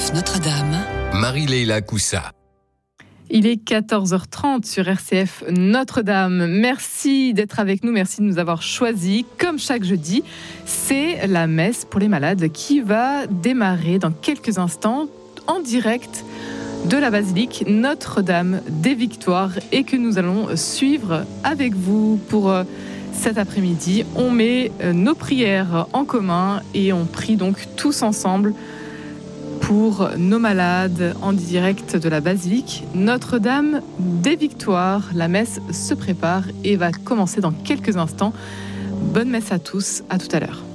RCF Notre-Dame. Marie-Leila Coussa. Il est 14h30 sur RCF Notre-Dame. Merci d'être avec nous, merci de nous avoir choisis. Comme chaque jeudi, c'est la messe pour les malades qui va démarrer dans quelques instants en direct de la basilique Notre-Dame des Victoires et que nous allons suivre avec vous pour cet après-midi. On met nos prières en commun et on prie donc tous ensemble pour nos malades en direct de la basilique Notre-Dame des Victoires. La messe se prépare et va commencer dans quelques instants. Bonne messe à tous, à tout à l'heure.